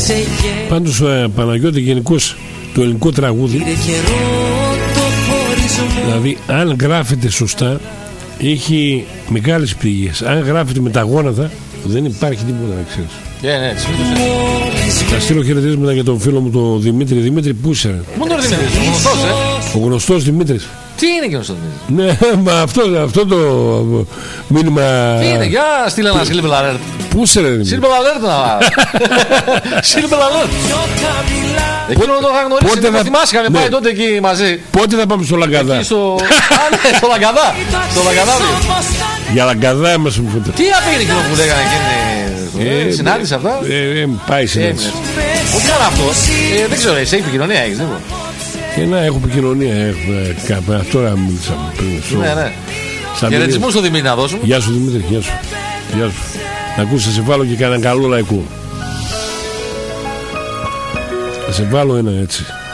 Πάντως Παναγιώτη, γενικώς το ελληνικό τραγούδι, δηλαδή αν γράφεται σωστά, έχει μεγάλες πηγές. Αν γράφεται με τα γόνατα, δεν υπάρχει τίποτα, να ξέρεις. Ναι, Θα στείλω χαιρετίσματα για τον φίλο μου τον Δημήτρη. Δημήτρη, πού είσαι? Μόνο ο Δημήτρης, ο γνωστός, ο γνωστός Δημήτρης. Τι είναι και γνωστός Δημήτρης? Ναι, μα αυτό το μήνυμα. Τι είναι, για στείλε ένα Silver Alert. Πού είσαι, ρε Δημήτρη? Silver Alert να Silver Alert. Εκείνο το είχα γνωρίσει, δεν το θυμάσαι, είχαμε πάει τότε εκεί μαζί. Πότε θα πάμε στο Λαγκαδά? Ναι, στο Λαγκαδά. Στο Λαγκαδά. Για Λαγκαδά μας μου φωτά. Τι απέγινε εκείνο που λέγανε εκείνη? Συνάντησε αυτά? Πάει συνάντηση. Όχι μόνο αυτό. Δεν ξέρω, εσύ έχει επικοινωνία, έχεις δεν Και να έχω επικοινωνία. Τώρα μίλησαμε πριν. Ναι. Χαιρετισμούς στον Δημήτρη να δώσουμε. Γεια σου Δημήτρη, γεια σου. Να ακούσεις, θα σε βάλω και κανένα καλό λαϊκό. Θα σε βάλω ένα έτσι.